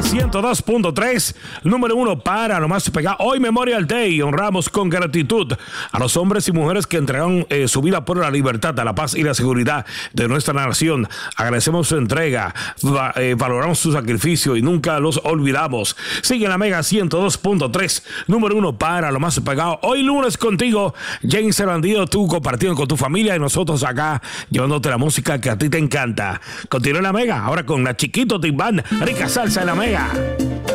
102.3, número 1 para lo más pegado. Hoy Memorial Day, honramos con gratitud a los hombres y mujeres que entregaron su vida por la libertad, la paz y la seguridad de nuestra nación. Agradecemos su entrega, valoramos su sacrificio y nunca los olvidamos. Sigue la Mega 102.3, número 1 para lo más pegado. Hoy lunes contigo, James el Bandido, tú compartiendo con tu familia y nosotros acá llevándote la música que a ti te encanta. Continúa la Mega, ahora con la Chiquito Timbán, rica salsa en la Mega.